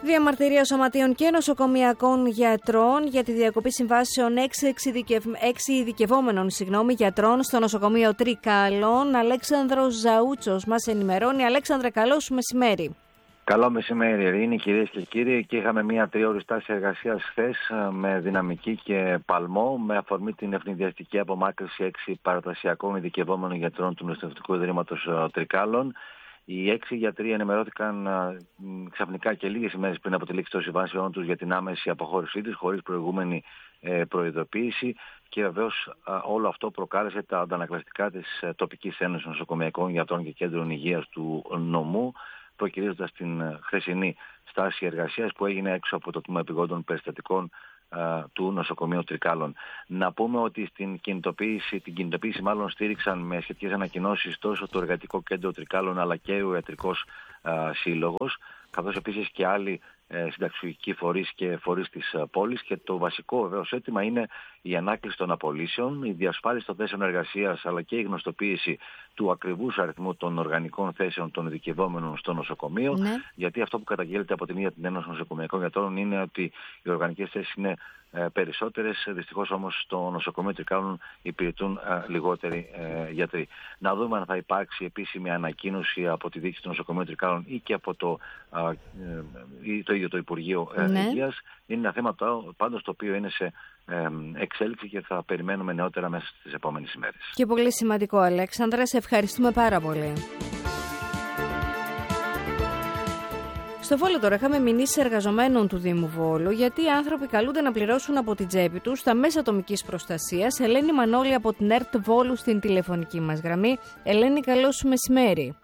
Διαμαρτυρία σωματείων και νοσοκομιακών γιατρών για τη διακοπή συμβάσεων 6 ειδικευόμενων γιατρών στο νοσοκομείο Τρικάλων. Αλέξανδρος Ζαούτσος μας ενημερώνει. Αλέξανδρε, καλό σου μεσημέρι. Καλό μεσημέρι, Ειρήνη, κυρίες και κύριοι. Και είχαμε μια 3ωρη στάση εργασίας χθες με δυναμική και παλμό, με αφορμή την ευνηδιαστική απομάκρυνση 6 παρατασιακών ειδικευόμενων γιατρών του Νοσοκομείου Ιδρύματος Τρικάλων. Οι 6 γιατροί ενημερώθηκαν ξαφνικά και λίγες ημέρες πριν από τη λήξη των συμβάσεων τους για την άμεση αποχώρησή τους, χωρίς προηγούμενη προειδοποίηση. Και βεβαίως όλο αυτό προκάλεσε τα αντανακλαστικά της τοπικής ένωσης νοσοκομειακών γιατρών και κέντρων υγείας του νομού, προκυρίζοντας την χθεσινή στάση εργασίας που έγινε έξω από το τμήμα επιγόντων περιστατικών του νοσοκομείου Τρικάλων. Να πούμε ότι την κινητοποίηση μάλλον στήριξαν με σχετικές ανακοινώσεις τόσο το Εργατικό Κέντρο Τρικάλων αλλά και ο Ιατρικός Σύλλογος, καθώς επίσης και άλλοι συνταξιουργικοί φορείς και φορείς της πόλης, και το βασικό βεβαίως αίτημα είναι η ανάκληση των απολύσεων, η διασφάλιση των θέσεων εργασίας αλλά και η γνωστοποίηση του ακριβούς αριθμού των οργανικών θέσεων των ειδικευόμενων στο νοσοκομείο. Ναι. Γιατί αυτό που καταγγέλλεται από την ίδια την Ένωση Νοσοκομειακών Γιατρών είναι ότι οι οργανικές θέσεις είναι περισσότερες, δυστυχώς όμως στο νοσοκομείο Τρικάλων υπηρετούν λιγότεροι γιατροί. Να δούμε αν θα υπάρξει επίσημη ανακοίνωση από τη διοίκηση του νοσοκομείου Τρικάλων ή και από το ίδιο το Υπουργείο Υγείας. Είναι ένα θέμα πάντως το οποίο είναι σε εξέλιξη και θα περιμένουμε νεότερα μέσα στις επόμενες ημέρες. Και πολύ σημαντικό, Αλέξανδρα, σε ευχαριστούμε πάρα πολύ. Στο Βόλο τώρα είχαμε μηνύσεις εργαζομένων του Δήμου Βόλου, γιατί οι άνθρωποι καλούνται να πληρώσουν από την τσέπη τους τα μέσα ατομικής προστασίας. Ελένη Μανώλη από την ΕΡΤ Βόλου στην τηλεφωνική μας γραμμή. Ελένη, καλό σου μεσημέρι.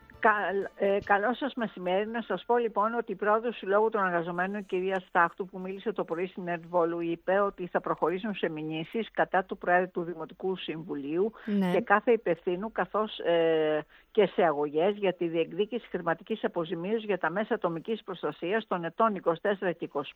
Καλό σας μεσημέρι. Να σας πω λοιπόν ότι η πρόεδρος του Συλλόγου των Εργαζομένων, η κυρία Στάχτου, που μίλησε το πρωί στην ΕΡΤ Βόλου, είπε ότι θα προχωρήσουν σε μηνύσεις κατά του Προέδρου του Δημοτικού Συμβουλίου και κάθε υπευθύνου, καθώς και σε αγωγές για τη διεκδίκηση χρηματικής αποζημίωσης για τα μέσα ατομικής προστασίας των ετών 24 και 25.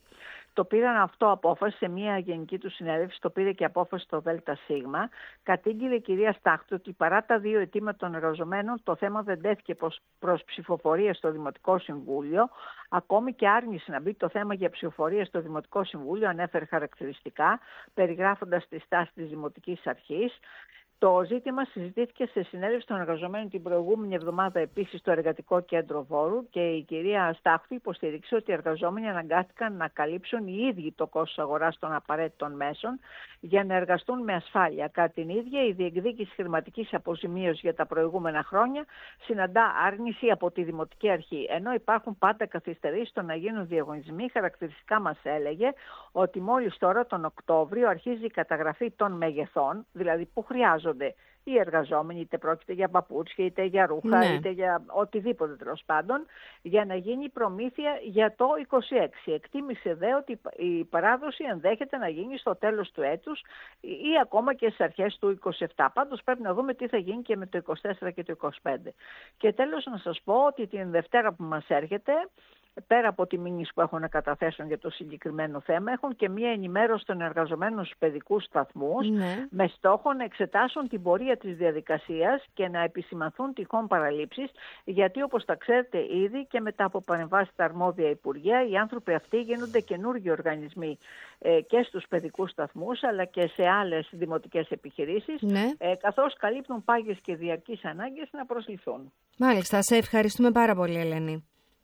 Το πήραν αυτό απόφαση σε μια γενική του συνέλευση, το πήρε και απόφαση στο ΔΣ. Κατήγγειλε η κυρία Στάχτου ότι παρά τα 2 αιτήματα των εργαζομένων, το θέμα δεν τέθηκε προς ψηφοφορία στο Δημοτικό Συμβούλιο. Ακόμη και άρνηση να μπει το θέμα για ψηφοφορία στο Δημοτικό Συμβούλιο, ανέφερε χαρακτηριστικά, περιγράφοντας τη στάση της Δημοτικής Αρχής. Το ζήτημα συζητήθηκε σε συνέλευση των εργαζομένων την προηγούμενη εβδομάδα επίσης στο Εργατικό Κέντρο Βόρου, και η κυρία Στάχτου υποστήριξε ότι οι εργαζόμενοι αναγκάστηκαν να καλύψουν οι ίδιοι το κόστος αγοράς των απαραίτητων μέσων για να εργαστούν με ασφάλεια. Κατά την ίδια, η διεκδίκηση χρηματικής αποζημίωσης για τα προηγούμενα χρόνια συναντά άρνηση από τη Δημοτική Αρχή. Ενώ υπάρχουν πάντα καθυστερήσεις στο να γίνουν διαγωνισμοί, χαρακτηριστικά μας έλεγε ότι μόλις τώρα τον Οκτώβριο αρχίζει η καταγραφή των μεγεθών, δηλαδή που χρειάζονται οι εργαζόμενοι, είτε πρόκειται για παπούτσια, είτε για ρούχα, είτε για οτιδήποτε τέλος πάντων, για να γίνει προμήθεια για το 26. Εκτίμησε δε ότι η παράδοση ενδέχεται να γίνει στο τέλος του έτους ή ακόμα και στις αρχές του 27. Πάντως πρέπει να δούμε τι θα γίνει και με το 24 και το 25. Και τέλος να σας πω ότι την Δευτέρα που μας έρχεται, πέρα από τη μήνυση που έχουν να καταθέσουν για το συγκεκριμένο θέμα, έχουν και μία ενημέρωση των εργαζομένων στους παιδικούς σταθμούς, με στόχο να εξετάσουν την πορεία της διαδικασίας και να επισημανθούν τυχόν παραλήψεις, γιατί όπως τα ξέρετε ήδη και μετά από παρεμβάσεις στα αρμόδια υπουργεία, οι άνθρωποι αυτοί γίνονται καινούργιοι οργανισμοί και στους παιδικούς σταθμούς αλλά και σε άλλες δημοτικές επιχειρήσεις, καθώς καλύπτουν πάγιες και διαρκείς ανάγκες να προσληφθούν. Μάλιστα, σε ευχαριστούμε πάρα πολύ, Ελένη.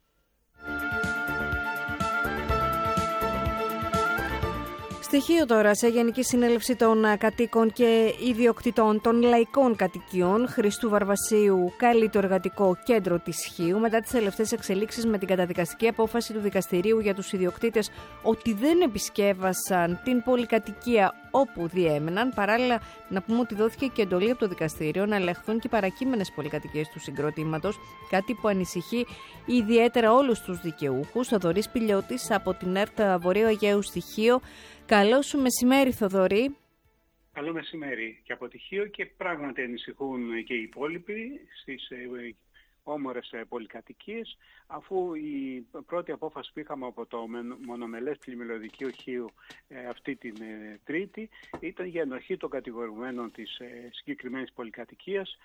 Στοιχείο τώρα σε Γενική Συνέλευση των Κατοίκων και Ιδιοκτητών των Λαϊκών Κατοικιών Χριστού Βαρβασίου καλεί το Εργατικό Κέντρο της Χίου μετά τις τελευταίες εξελίξεις με την καταδικαστική απόφαση του δικαστηρίου για τους ιδιοκτήτες ότι δεν επισκέβασαν την πολυκατοικία όπου διέμεναν. Παράλληλα, να πούμε ότι δόθηκε και εντολή από το δικαστήριο να ελεγχθούν και οι παρακείμενες πολυκατοικίες του συγκροτήματος, κάτι που ανησυχεί ιδιαίτερα όλους τους δικαιούχους. Θοδωρής Πηλιώτης από την ΕΡΤ Βορείου Αιγαίου Στοιχείο. Καλό σου μεσημέρι, Θοδωρή. Καλό μεσημέρι και από τη Χίο, και πράγματι ανησυχούν και οι υπόλοιποι στις όμορες πολυκατοικίες, αφού η πρώτη απόφαση που είχαμε από το μονομελές πλημμυλωδικείο Χίου αυτή την Τρίτη ήταν για ενοχή των κατηγορουμένων της συγκεκριμένης πολυκατοικίας.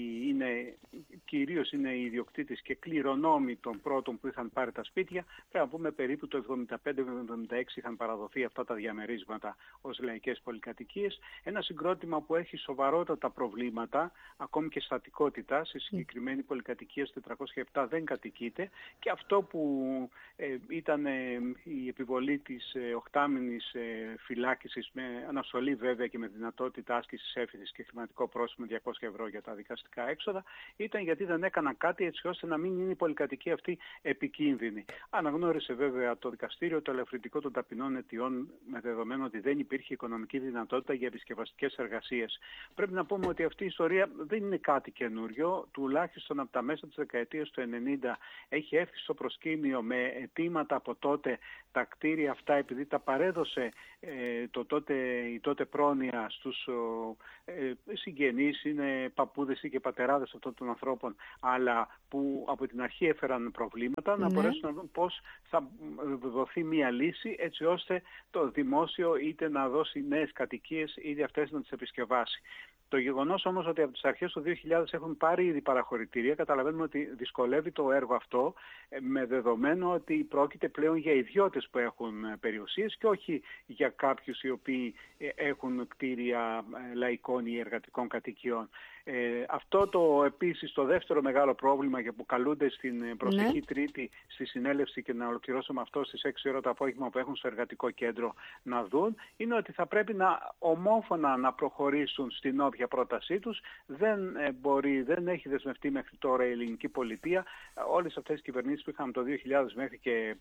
Κυρίως είναι οι ιδιοκτήτες και κληρονόμοι των πρώτων που είχαν πάρει τα σπίτια. Πρέπει να πούμε περίπου το 75-76 είχαν παραδοθεί αυτά τα διαμερίσματα ως λαϊκές πολυκατοικίες. Ένα συγκρότημα που έχει σοβαρότατα προβλήματα, ακόμη και στατικότητα. Σε συγκεκριμένη πολυκατοικία στο 407 δεν κατοικείται, και αυτό που ήταν η επιβολή της 8μηνης φυλάκισης με αναστολή βέβαια και με δυνατότητα άσκησης έφυδης και χρηματικό πρόστιμο 200 ευρώ για τα δικαστικά έξοδα, ήταν γιατί δεν έκανα κάτι έτσι ώστε να μην είναι η πολυκατοικία αυτή επικίνδυνη. Αναγνώρισε βέβαια το δικαστήριο το ελαφρυντικό των ταπεινών αιτιών, με δεδομένο ότι δεν υπήρχε οικονομική δυνατότητα για επισκευαστικές εργασίες. Πρέπει να πούμε ότι αυτή η ιστορία δεν είναι κάτι καινούριο, τουλάχιστον από τα μέσα της δεκαετίας του 90 έχει έρθει στο προσκήνιο με αιτήματα από τότε τα κτίρια αυτά, επειδή τα παρέδωσε η τότε πρόνοια στους συγγενείς, είναι παππούδες ή και πατεράδες αυτών των ανθρώπων, αλλά που από την αρχή έφεραν προβλήματα, να μπορέσουν να δουν πώς θα δοθεί μια λύση έτσι ώστε το δημόσιο είτε να δώσει νέες κατοικίες είτε αυτές να τις επισκευάσει. Το γεγονός όμως ότι από τις αρχές του 2000 έχουν πάρει ήδη παραχωρητήρια, καταλαβαίνουμε ότι δυσκολεύει το έργο αυτό, με δεδομένο ότι πρόκειται πλέον για ιδιώτες που έχουν περιουσίες και όχι για κάποιους οι οποίοι έχουν κτίρια λαϊκών ή εργατικών κατοικιών. Αυτό επίσης το δεύτερο μεγάλο πρόβλημα και που καλούνται στην προσεχή Τρίτη στη συνέλευση, και να ολοκληρώσουμε αυτό στις 6 ώρα το απόγευμα που έχουν στο εργατικό κέντρο να δουν, είναι ότι θα πρέπει να ομόφωνα να προχωρήσουν στην όποια πρότασή τους. Δεν έχει δεσμευτεί μέχρι τώρα η ελληνική πολιτεία. Όλες αυτές οι κυβερνήσεις που είχαμε το 2000 μέχρι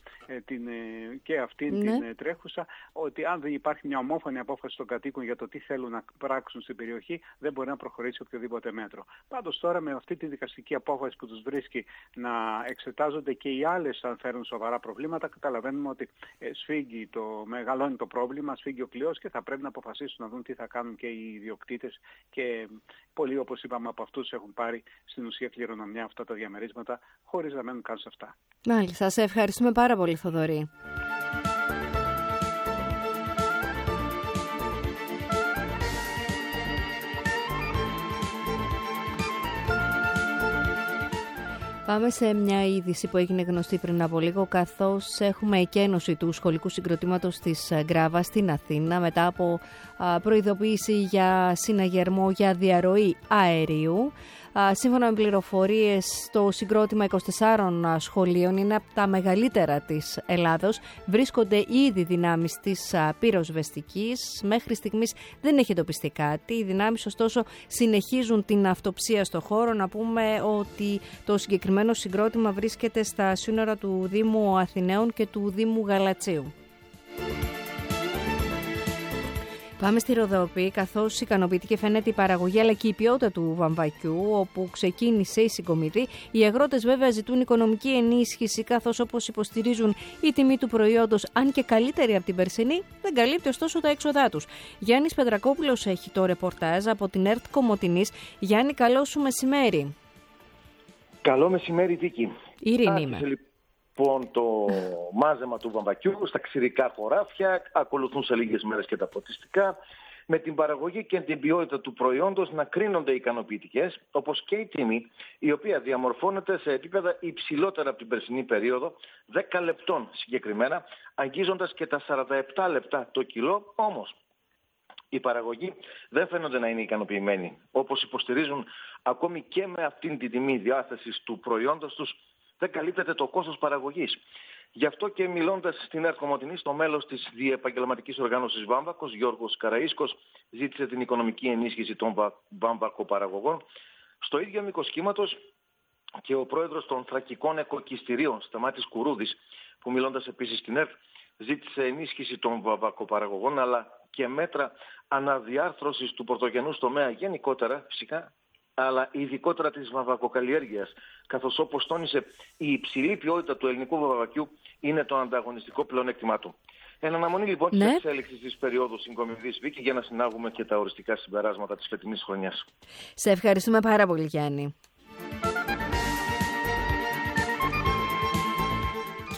και αυτήν την τρέχουσα, ότι αν δεν υπάρχει μια ομόφωνη απόφαση των κατοίκων για το τι θέλουν να πράξουν στην περιοχή, δεν μπορεί να προχωρήσει οποιοδήποτε μέτρο. Πάντως τώρα με αυτή τη δικαστική απόφαση που τους βρίσκει να εξετάζονται και οι άλλες αν φέρουν σοβαρά προβλήματα, καταλαβαίνουμε ότι μεγαλώνει το πρόβλημα, σφίγγει ο κλειός και θα πρέπει να αποφασίσουν να δουν τι θα κάνουν και οι ιδιοκτήτες, και πολλοί, όπως είπαμε, από αυτούς έχουν πάρει στην ουσία κληρονομιά αυτά τα διαμερίσματα χωρίς να μένουν καν σε αυτά. Μάλιστα, σας ευχαριστούμε πάρα πολύ, Θοδωρή. Πάμε σε μια είδηση που έγινε γνωστή πριν από λίγο, καθώς έχουμε εκένωση του σχολικού συγκροτήματος της Γκράβα στην Αθήνα μετά από προειδοποίηση για συναγερμό για διαρροή αερίου. Σύμφωνα με πληροφορίες, το συγκρότημα 24 σχολείων είναι από τα μεγαλύτερα της Ελλάδος. Βρίσκονται ήδη δυνάμεις της πυροσβεστικής. Μέχρι στιγμής δεν έχει εντοπιστεί κάτι. Οι δυνάμεις ωστόσο συνεχίζουν την αυτοψία στο χώρο. Να πούμε ότι το συγκεκριμένο συγκρότημα βρίσκεται στα σύνορα του Δήμου Αθηναίων και του Δήμου Γαλατσίου. Πάμε στη Ροδόπη, καθώς ικανοποιητική φαίνεται η παραγωγή αλλά και η ποιότητα του βαμβακιού, όπου ξεκίνησε η συγκομιδή. Οι αγρότες βέβαια ζητούν οικονομική ενίσχυση, καθώς όπως υποστηρίζουν η τιμή του προϊόντος, αν και καλύτερη από την περσινή, δεν καλύπτει ωστόσο τα έξοδά τους. Γιάννης Πετρακόπουλος έχει το ρεπορτάζ από την ΕΡΤ Κομοτηνής. Γιάννη, καλό σου μεσημέρι. Καλό μεσημέρι, Βίκη. Ειρήνη είμαι. Λοιπόν, το μάζεμα του βαμβακιού στα ξηρικά χωράφια, ακολουθούν σε λίγες μέρες και τα ποτιστικά, με την παραγωγή και την ποιότητα του προϊόντος να κρίνονται ικανοποιητικές, όπως και η τιμή, η οποία διαμορφώνεται σε επίπεδα υψηλότερα από την περσινή περίοδο, 10 λεπτών συγκεκριμένα, αγγίζοντας και τα 47 λεπτά το κιλό. Όμως οι παραγωγοί δεν φαίνονται να είναι ικανοποιημένοι, όπως υποστηρίζουν ακόμη και με αυτήν την τιμή διάθεσης του προϊόντος τους, δεν καλύπτεται το κόστος παραγωγής. Γι' αυτό και μιλώντας στην ΕΡΤ Κομοτηνής, στο μέλος της Διεπαγγελματικής Οργάνωσης Βάμβακος, Γιώργος Καραΐσκος, ζήτησε την οικονομική ενίσχυση των βάμβακοπαραγωγών. Στο ίδιο μήκος κύματος και ο πρόεδρος των Θρακικών Εκοκιστηρίων, Σταμάτης Κουρούδης, που μιλώντας επίσης στην ΕΡΤ, ζήτησε ενίσχυση των βαμβακοπαραγωγών, αλλά και μέτρα αναδιάρθρωσης του πρωτογενούς τομέα γενικότερα φυσικά, αλλά ειδικότερα της βαμβακοκαλλιέργειας, καθώς όπως τόνισε η υψηλή ποιότητα του ελληνικού βαμβακιού είναι το ανταγωνιστικό πλεονέκτημά του. Εν αναμονή λοιπόν της εξέλιξης της περίοδου συγκομιδής, Βίκη, για να συνάγουμε και τα οριστικά συμπεράσματα της φετινής χρονιάς. Σε ευχαριστούμε πάρα πολύ, Γιάννη.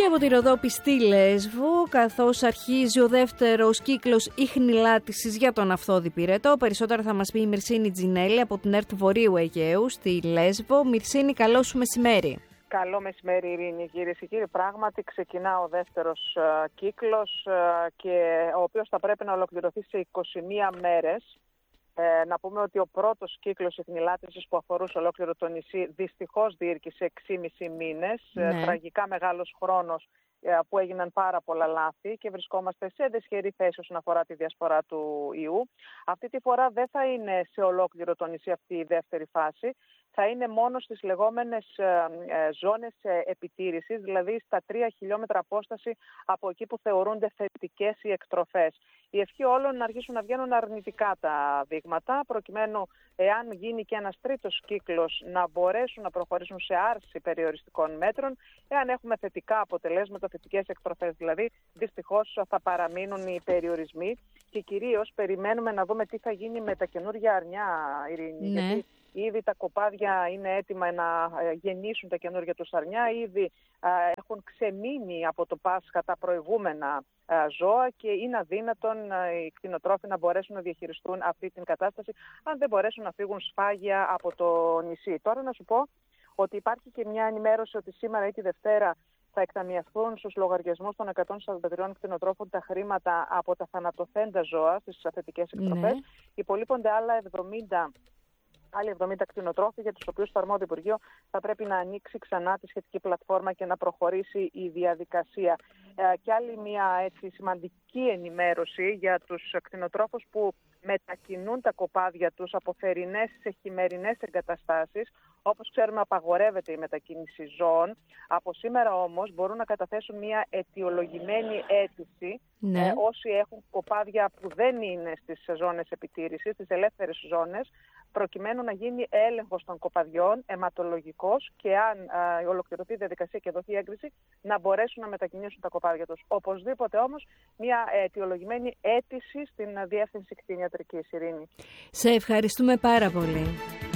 Και από τη Ροδόπη στη Λέσβο, καθώς αρχίζει ο δεύτερος κύκλος ιχνηλάτησης για τον Αυθόδη Πυρετό. Περισσότερα θα μας πει η Μυρσίνη Τζινέλη από την ΕΡΤ Βορείου Αιγαίου στη Λέσβο. Μυρσίνη, καλό σου μεσημέρι. Καλό μεσημέρι, Ειρήνη. Κυρίες και κύριοι, πράγματι ξεκινά ο δεύτερος κύκλος και ο οποίος θα πρέπει να ολοκληρωθεί σε 21 μέρες. Να πούμε ότι ο πρώτος κύκλος ιχνηλάτησης που αφορούσε ολόκληρο το νησί δυστυχώς διήρκησε 6,5 μήνες. Τραγικά μεγάλος χρόνος που έγιναν πάρα πολλά λάθη και βρισκόμαστε σε δυσχερή θέση όσον αφορά τη διασπορά του ιού. Αυτή τη φορά δεν θα είναι σε ολόκληρο το νησί αυτή η δεύτερη φάση. Θα είναι μόνο στις λεγόμενες ζώνες επιτήρησης, δηλαδή στα 3 χιλιόμετρα απόσταση από εκεί που θεωρούνται θετικές οι εκτροφές. Η ευχή όλων να αρχίσουν να βγαίνουν αρνητικά τα δείγματα, προκειμένου εάν γίνει και ένας τρίτος κύκλος να μπορέσουν να προχωρήσουν σε άρση περιοριστικών μέτρων. Εάν έχουμε θετικά αποτελέσματα, θετικές εκτροφές δηλαδή, δυστυχώς θα παραμείνουν οι περιορισμοί και κυρίως περιμένουμε να δούμε τι θα γίνει με τα καινούργια αρνιά, Ειρήνη. Ναι. Γιατί ήδη τα κοπάδια είναι έτοιμα να γεννήσουν τα καινούργια τους αρνιά, ήδη έχουν ξεμείνει από το Πάσχα τα προηγούμενα ζώα και είναι αδύνατον οι κτηνοτρόφοι να μπορέσουν να διαχειριστούν αυτή την κατάσταση αν δεν μπορέσουν να φύγουν σφάγια από το νησί. Τώρα να σου πω ότι υπάρχει και μια ενημέρωση ότι σήμερα ή τη Δευτέρα θα εκταμιευθούν στους λογαριασμούς των 143 κτηνοτρόφων τα χρήματα από τα θανατοθέντα ζώα στις θετικές εκτροφές. Υπολείπονται άλλοι 70 κτηνοτρόφοι για τους οποίους το αρμόδιο Υπουργείο θα πρέπει να ανοίξει ξανά τη σχετική πλατφόρμα και να προχωρήσει η διαδικασία. Και άλλη μια σημαντική ενημέρωση για τους κτηνοτρόφους που μετακινούν τα κοπάδια τους από θερινές σε χειμερινές εγκαταστάσεις. Όπως ξέρουμε, απαγορεύεται η μετακίνηση ζώων. Από σήμερα όμως μπορούν να καταθέσουν μια αιτιολογημένη αίτηση όσοι έχουν κοπάδια που δεν είναι στις ζώνες επιτήρησης, στις ελεύθερες ζώνες, προκειμένου να γίνει έλεγχος των κοπαδιών, αιματολογικός, και αν ολοκληρωθεί η διαδικασία και δοθεί έγκριση, να μπορέσουν να μετακινήσουν τα κοπάδια τους. Οπωσδήποτε όμως μια αιτιολογημένη αίτηση στην Διεύθυνση Κτηνιατρικής, Ειρήνη. Σε ευχαριστούμε πάρα πολύ.